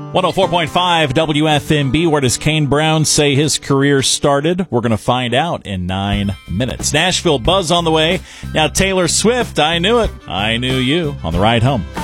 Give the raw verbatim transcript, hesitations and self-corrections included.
one oh four point five W F M B. Where does Kane Brown say his career started? We're going to find out in nine minutes. Nashville Buzz on the way. Now Taylor Swift, I Knew It. I Knew You on the ride home.